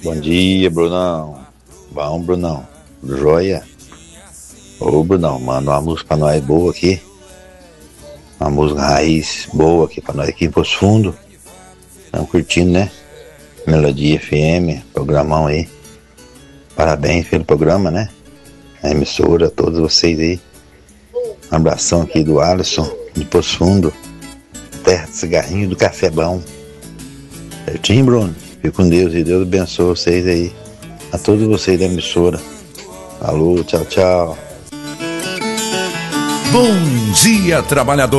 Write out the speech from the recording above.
Bom dia, Brunão. Bom, Brunão. Joia. Ô, Brunão, manda uma música pra nós boa aqui. Uma música raiz boa aqui pra nós aqui em Poço Fundo. Estamos curtindo, né? Melodia FM, programão aí. Parabéns pelo programa, né? A emissora, todos vocês aí. Um abração aqui do Alisson, de Poço Fundo. Terra de cigarrinho do Café Bom. Certinho, Bruno? Fique com Deus e Deus abençoe vocês aí. A todos vocês da emissora. Alô, tchau, tchau. Bom dia, trabalhador.